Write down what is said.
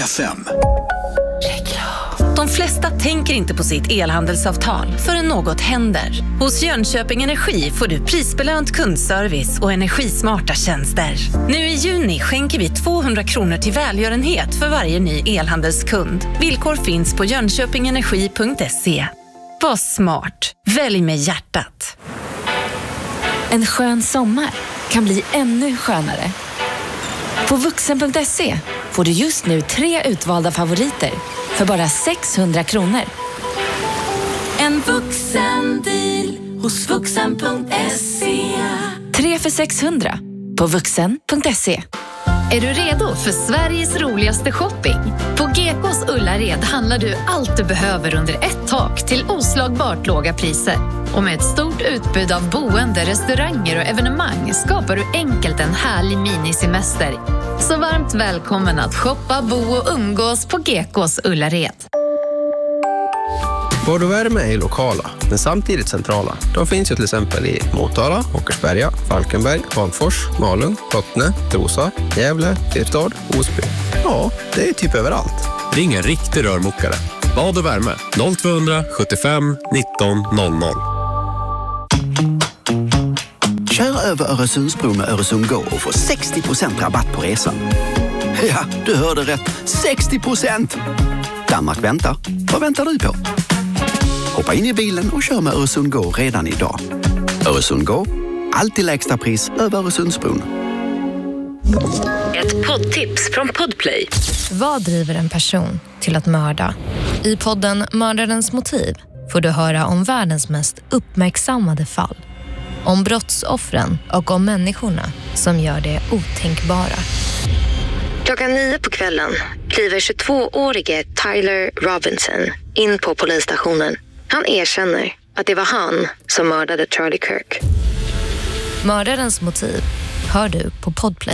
FM. De flesta tänker inte på sitt elhandelsavtal förrän något händer. Hos Jönköping Energi får du prisbelönt kundservice och energismarta tjänster. Nu i juni skänker vi 200 kronor till välgörenhet för varje ny elhandelskund. Villkor finns på jönköpingenergi.se. Var smart. Välj med hjärtat. En skön sommar kan bli ännu skönare. På vuxen.se får du just nu 3 utvalda favoriter för bara 600 kronor. En vuxendeal hos vuxen.se. 3 för 600 på vuxen.se. Är du redo för Sveriges roligaste shopping? På Gekås Ullared handlar du allt du behöver under ett tak till oslagbart låga priser. Och med ett stort utbud av boende, restauranger och evenemang skapar du enkelt en härlig minisemester. Så varmt välkommen att shoppa, bo och umgås på Gekås Ullared. Vård och värme är lokala, men samtidigt centrala. De finns ju till exempel i Motala, Åkersberga, Falkenberg, Hagfors, Malung, Rottne, Trosa, Gävle, Filipstad, Osby. Ja, det är typ överallt. Ring en riktig rörmokare. Vad och värme 0200 75 19 00. Kör över Öresundsbron med Öresund Go och få 60% rabatt på resan. Ja, du hörde rätt. 60%! Danmark väntar. Vad väntar du på? Hoppa in i bilen och kör med Öresund Go redan idag. Öresund Go. Alltid lägsta pris över Öresundsbron. Ett poddtips från Podplay. Vad driver en person till att mörda? I podden Mördarens motiv får du höra om världens mest uppmärksammade fall. Om brottsoffren och om människorna som gör det otänkbara. 9:00 på kvällen kliver 22-årige Tyler Robinson in på polisstationen. Han erkänner att det var han som mördade Charlie Kirk. Mördarens motiv hör du på Podplay.